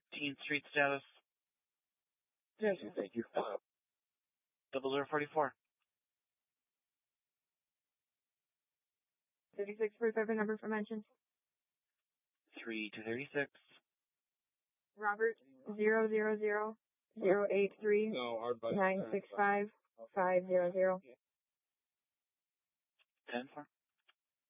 Teen Street status. Attention, thank you. 0044. 36 for service number for mention. 3236. Robert 000-083 965 500. 10-4.